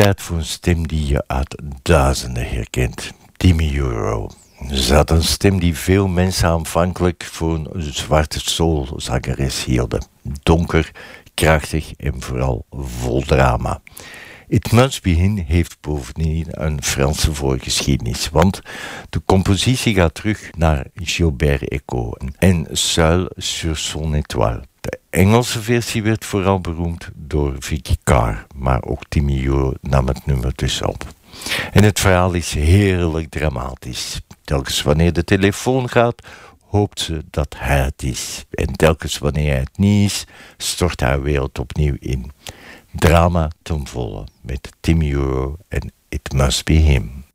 Tijd voor een stem die je uit duizenden herkent. Timmy Euro. Ze had een stem die veel mensen aanvankelijk voor een zwarte soulzangeres hielden. Donker, krachtig en vooral vol drama. It Must Be Him heeft bovendien een Franse voorgeschiedenis, want de compositie gaat terug naar Gilbert Echo en Seul sur son étoile. De Engelse versie werd vooral beroemd door Vicky Carr, maar ook Timmy Euro nam het nummer dus op. En het verhaal is heerlijk dramatisch. Telkens wanneer de telefoon gaat, hoopt ze dat hij het is. En telkens wanneer hij het niet is, stort haar wereld opnieuw in. Drama ten volle met Timmy Euro en It Must Be Him.